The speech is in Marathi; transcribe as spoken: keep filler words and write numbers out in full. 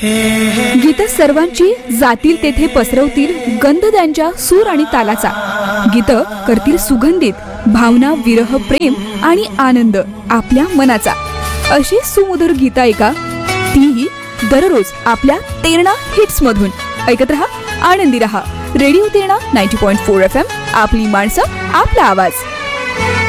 गीत सर्वांची जातील तेथे पसरवतील गंध त्यांच्या सूर आणि तालाचा. गीत करतील सुगंधित भावना, विरह, प्रेम आणि आनंद आपल्या मनाचा. अशी सुमधुर गीता ऐका, तीही दररोज आपल्या तेरणा हिट्स मधून. ऐकत रहा, आनंदी रहा. Radio Terna ninety point four F M, आपली माणसं, आपला आवाज.